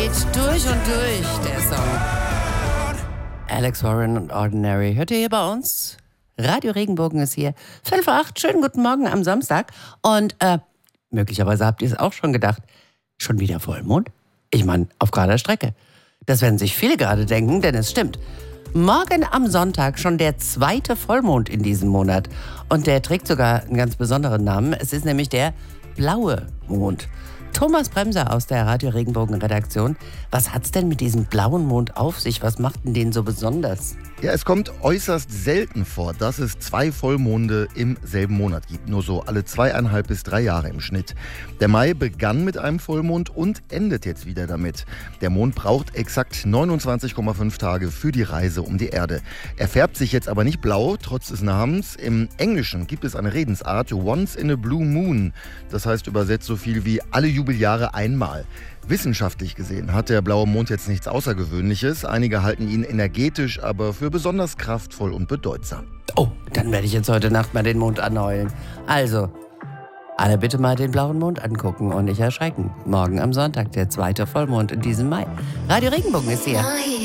geht durch und durch, der Song. Alex Warren und Ordinary. Hört ihr hier bei uns? Radio Regenbogen ist hier. 7:05. Schönen guten Morgen am Samstag. Und möglicherweise habt ihr es auch schon gedacht. Schon wieder Vollmond? Ich meine, auf gerader Strecke. Das werden sich viele gerade denken, denn es stimmt. Morgen am Sonntag schon der zweite Vollmond in diesem Monat. Und der trägt sogar einen ganz besonderen Namen. Es ist nämlich der blaue Mond. Thomas Bremser aus der Radio Regenbogen Redaktion. Was hat's denn mit diesem blauen Mond auf sich? Was macht denn den so besonders? Ja, es kommt äußerst selten vor, dass es 2 Vollmonde im selben Monat gibt. Nur so alle 2,5 bis 3 Jahre im Schnitt. Der Mai begann mit einem Vollmond und endet jetzt wieder damit. Der Mond braucht exakt 29,5 Tage für die Reise um die Erde. Er färbt sich jetzt aber nicht blau, trotz des Namens. Im Englischen gibt es eine Redensart, once in a blue moon. Das heißt übersetzt so viel wie alle Jubeljahre einmal. Wissenschaftlich gesehen hat der blaue Mond jetzt nichts Außergewöhnliches. Einige halten ihn energetisch, aber für besonders kraftvoll und bedeutsam. Oh, dann werde ich jetzt heute Nacht mal den Mond anheulen. Also, alle bitte mal den blauen Mond angucken und nicht erschrecken. Morgen am Sonntag, der zweite Vollmond in diesem Mai. Radio Regenbogen ist hier.